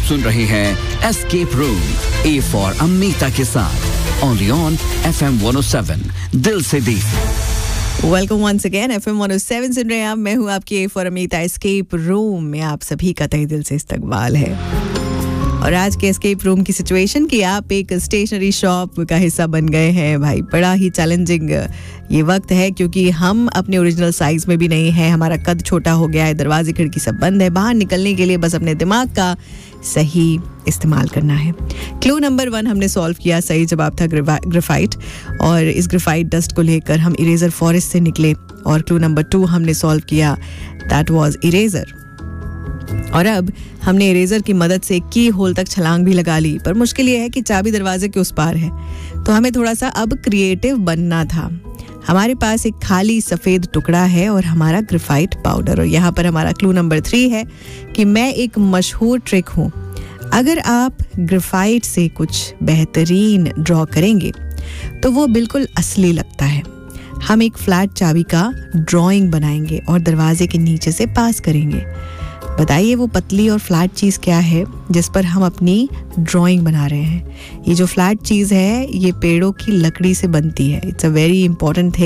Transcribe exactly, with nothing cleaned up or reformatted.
सुन रहे हैं escape room, A for Amita के साथ only on F M one O seven, दिल से देसी। Welcome once again, F M one O seven सुन रहे हैं आप। मैं हूँ आपकी A for Amita. Escape room में आप सभी का तहे दिल से इस्तकबाल है। और आज के एस्केप रूम की सिचुएशन कि आप एक स्टेशनरी शॉप का हिस्सा बन गए हैं। भाई बड़ा ही चैलेंजिंग ये वक्त है, क्योंकि हम अपने ओरिजिनल साइज में भी नहीं है, हमारा कद छोटा हो गया है, दरवाजे खिड़की सब बंद है। बाहर निकलने के लिए बस अपने दिमाग का सही इस्तेमाल करना है। क्लू नंबर वन हमने सॉल्व किया, सही जवाब था ग्रेफाइट, और इस ग्रेफाइट डस्ट को लेकर हम इरेजर फॉरेस्ट से निकले। और क्लू नंबर टू हमने सॉल्व किया, दैट वाज इरेजर। और अब हमने इरेजर की मदद से की होल तक छलांग भी लगा ली, पर मुश्किल ये है कि चाबी दरवाजे के उस पार है, तो हमें थोड़ा सा अब क्रिएटिव बनना था। हमारे पास एक खाली सफ़ेद टुकड़ा है और हमारा ग्रेफाइट पाउडर। और यहाँ पर हमारा क्लू नंबर थ्री है कि मैं एक मशहूर ट्रिक हूँ। अगर आप ग्रेफाइट से कुछ बेहतरीन ड्रॉ करेंगे तो वो बिल्कुल असली लगता है। हम एक फ्लैट चाबी का ड्राइंग बनाएंगे और दरवाजे के नीचे से पास करेंगे। बताइए वो पतली और फ्लैट चीज़ क्या है जिस पर हम अपनी ड्राइंग बना रहे हैं। ये जो फ्लैट चीज़ है ये पेड़ों की लकड़ी से बनती है। It's a very important thing.